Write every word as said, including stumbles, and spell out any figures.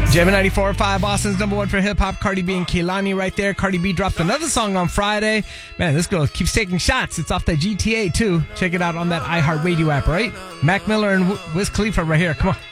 Jam ninety-four point five, Boston's number one for hip-hop. Cardi B and Kehlani right there. Cardi B dropped another song on Friday. Man, this girl keeps taking shots. It's off that G T A, too. Check it out on that iHeartRadio app, right? Mac Miller and Wiz Khalifa right here. Come on.